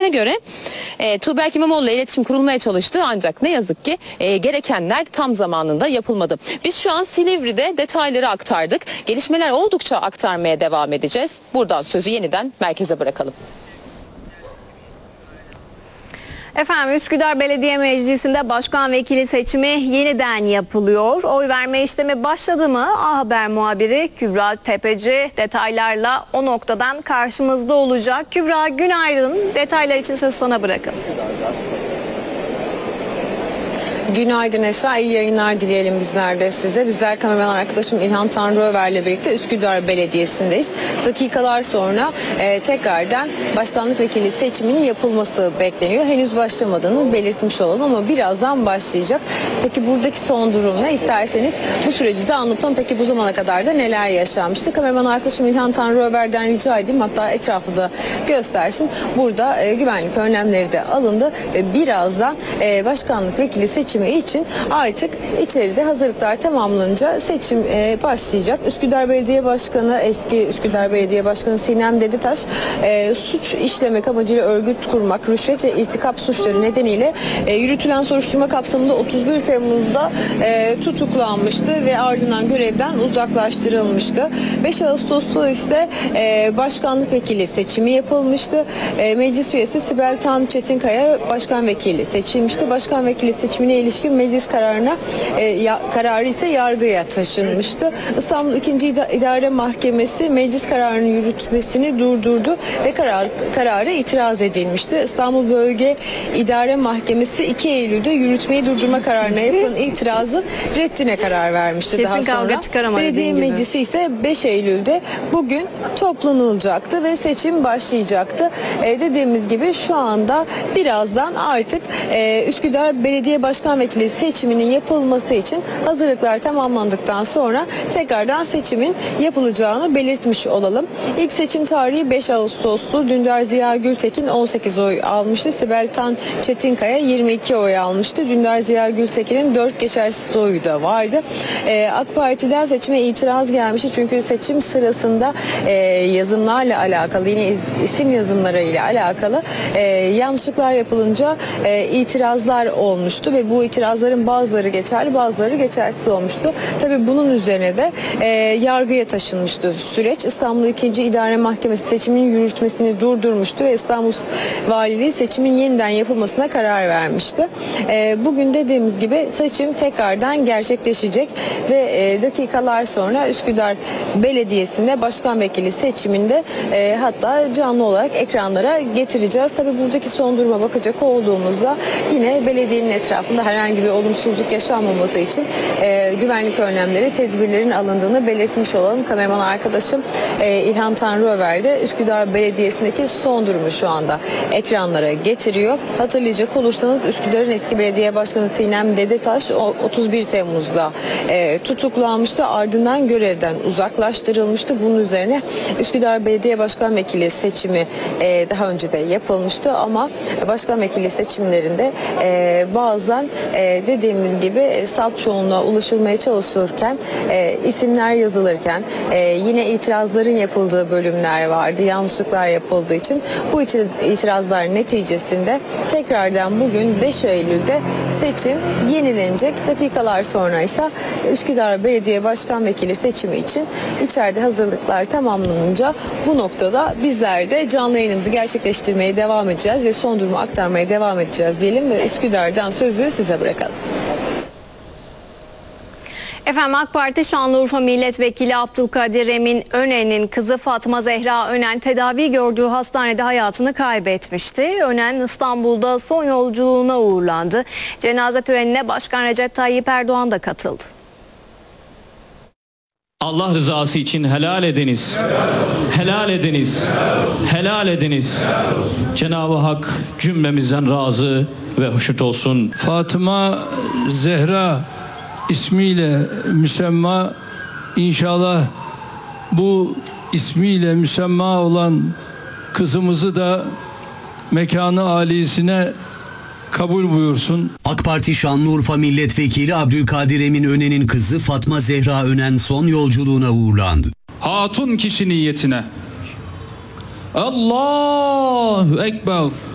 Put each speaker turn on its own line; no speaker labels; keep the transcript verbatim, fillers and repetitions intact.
bildirildiğine göre e, Tuğberk İmamoğlu ile iletişim kurulmaya çalıştı ancak ne yazık ki e, gerekenler tam zamanında yapılmadı. Biz şu an Silivri'de detayları aktardık. Gelişmeler oldukça aktarmaya devam edeceğiz. Buradan sözü yeniden merkeze bırakalım.
Efendim, Üsküdar Belediye Meclisi'nde başkan vekili seçimi yeniden yapılıyor. Oy verme işlemi başladı mı? A Haber muhabiri Kübra Tepeci detaylarla o noktadan karşımızda olacak. Kübra, günaydın. Detaylar için söz sana bırakalım.
Günaydın Esra, iyi yayınlar dileyelim bizler de size. Bizler kameraman arkadaşım İlhan Tanrıöver'le birlikte Üsküdar Belediyesi'ndeyiz. Dakikalar sonra e, tekrardan başkanlık vekili seçiminin yapılması bekleniyor. Henüz başlamadığını belirtmiş olalım ama birazdan başlayacak. Peki buradaki son durum ne? İsterseniz bu süreci de anlatalım. Peki bu zamana kadar da neler yaşanmıştı? Kameraman arkadaşım İlhan Tanrıöver'den rica edeyim. Hatta etrafı da göstersin. Burada e, güvenlik önlemleri de alındı. E, birazdan e, başkanlık vekili seçimi için artık içeride hazırlıklar tamamlanınca seçim e, başlayacak. Üsküdar Belediye Başkanı, eski Üsküdar Belediye Başkanı Sinem Dedetaş e, suç işlemek amacıyla örgüt kurmak, rüşvet ve irtikap suçları nedeniyle e, yürütülen soruşturma kapsamında otuz bir Temmuz'da e, tutuklanmıştı ve ardından görevden uzaklaştırılmıştı. beş Ağustos'ta ise e, başkanlık vekili seçimi yapılmıştı. E, meclis üyesi Sibel Tan Çetinkaya başkan vekili seçilmişti. Başkan vekili seçimine ilişkin meclis kararına e, ya, kararı ise yargıya taşınmıştı. İstanbul ikinci İdare Mahkemesi meclis kararının yürütmesini durdurdu ve karar, kararı itiraz edilmişti. İstanbul Bölge İdare Mahkemesi iki Eylül'de yürütmeyi durdurma kararına yapılan itirazın reddine karar vermişti.
Kesin
daha sonra belediye meclisi ise beş Eylül'de bugün toplanılacaktı ve seçim başlayacaktı. E, dediğimiz gibi şu anda birazdan artık e, Üsküdar Belediye Başkan Vekili seçiminin yapılması için hazırlıklar tamamlandıktan sonra tekrardan seçimin yapılacağını belirtmiş olalım. İlk seçim tarihi beş Ağustos'tu. Dündar Ziya Gültekin on sekiz oy almıştı. Sibel Tan Çetinkaya yirmi iki oy almıştı. Dündar Ziya Gültekin'in dört geçersiz oyu da vardı. Ee, AK Parti'den seçime itiraz gelmişti. Çünkü seçim sırasında e, yazımlarla alakalı, yine isim yazımlarıyla alakalı e, yanlışlıklar yapılınca e, itirazlar olmuştu ve bu itirazların bazıları geçerli, bazıları geçersiz olmuştu. Tabii bunun üzerine de e, yargıya taşınmıştı süreç. İstanbul ikinci İdare Mahkemesi seçimin yürütmesini durdurmuştu ve İstanbul Valiliği seçimin yeniden yapılmasına karar vermişti. E, bugün dediğimiz gibi seçim tekrardan gerçekleşecek ve e, dakikalar sonra Üsküdar Belediyesi'nde başkan vekili seçiminde e, hatta canlı olarak ekranlara getireceğiz. Tabii buradaki son duruma bakacak olduğumuzda yine belediyenin etrafında herhangi bir olumsuzluk yaşanmaması için e, güvenlik önlemleri, tedbirlerin alındığını belirtmiş olalım. Kameraman arkadaşım e, İlhan Tanrıöver de Üsküdar Belediyesi'ndeki son durumu şu anda ekranlara getiriyor. Hatırlayacak olursanız Üsküdar'ın eski belediye başkanı Sinem Dedetaş otuz bir Temmuz'da e, tutuklanmıştı. Ardından görevden uzaklaştırılmıştı. Bunun üzerine Üsküdar Belediye Başkan Vekili seçimi e, daha önce de yapılmıştı ama başkan vekili seçimlerinde e, bazen e, dediğimiz gibi e, salt çoğunluğa ulaşılmaya çalışılırken e, isimler yazılırken e, yine itirazların yapıldığı bölümler vardı. Yanlışlıklar yapıldığı için bu itirazlar neticesinde tekrardan bugün beş Eylül'de seçim yenilenecek. Dakikalar sonra ise Üsküdar Belediye Başkan Vekili seçimi için içeride hazırlıklar tamamlanınca bu noktada bizler de canlı yayınımızı gerçekleştirmeye devam edeceğiz ve son durumu aktarmaya devam edeceğiz diyelim ve Üsküdar'dan sözü size bırakalım.
Efendim, AK Parti Şanlıurfa Milletvekili Abdülkadir Emin Önen'in kızı Fatma Zehra Önen tedavi gördüğü hastanede hayatını kaybetmişti. Önen İstanbul'da son yolculuğuna uğurlandı. Cenaze törenine Başkan Recep Tayyip Erdoğan da katıldı.
Allah rızası için helal ediniz. Helal ediniz. Helal ediniz. Cenab-ı Hak cümlemizden razı ve hoşnut olsun.
Fatıma Zehra ismiyle müsemma, inşallah bu ismiyle müsemma olan kızımızı da mekanı âlisine kabul buyursun.
AK Parti Şanlıurfa Milletvekili Abdülkadir Emin Önen'in kızı Fatma Zehra Önen son yolculuğuna uğurlandı.
Hatun kişi niyetine. Allahu Ekber.